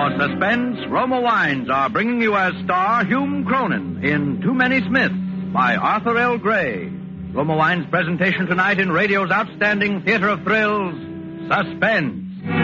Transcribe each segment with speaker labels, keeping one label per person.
Speaker 1: For Suspense, Roma Wines are bringing you as star Hume Cronin in Too Many Smiths by Arthur L. Gray. Roma Wines' presentation tonight in radio's outstanding theater of thrills, Suspense.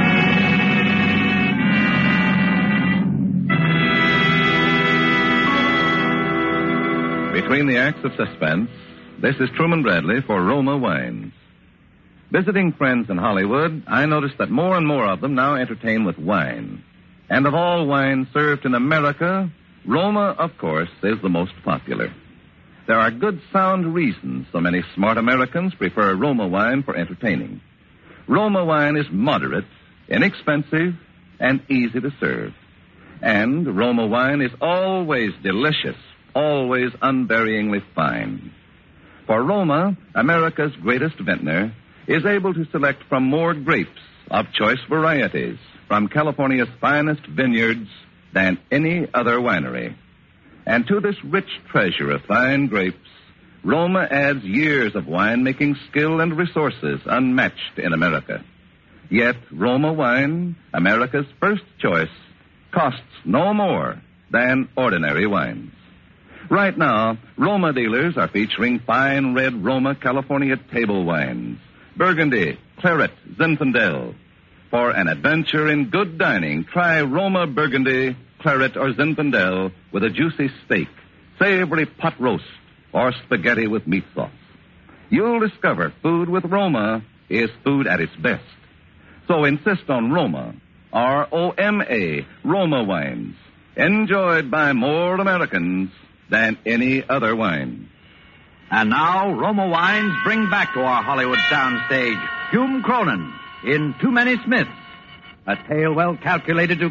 Speaker 2: Between the acts of Suspense, this is Truman Bradley for Roma Wines. Visiting friends in Hollywood, I noticed that more and more of them now entertain with wine. And of all wines served in America, Roma, of course, is the most popular. There are good, sound reasons so many smart Americans prefer Roma wine for entertaining. Roma wine is moderate, inexpensive, and easy to serve. And Roma wine is always delicious, always unvaryingly fine. For Roma, America's greatest vintner, is able to select from more grapes of choice varieties from California's finest vineyards than any other winery. And to this rich treasure of fine grapes, Roma adds years of winemaking skill and resources unmatched in America. Yet Roma wine, America's first choice, costs no more than ordinary wines. Right now, Roma dealers are featuring fine red Roma California table wines, Burgundy, Claret, Zinfandel. For an adventure in good dining, try Roma Burgundy, Claret, or Zinfandel with a juicy steak, savory pot roast, or spaghetti with meat sauce. You'll discover food with Roma is food at its best. So insist on Roma, R-O-M-A, Roma wines, enjoyed by more Americans than any other wine.
Speaker 1: And now, Roma Wines bring back to our Hollywood soundstage Hume Cronin in Too Many Smiths, a tale well calculated to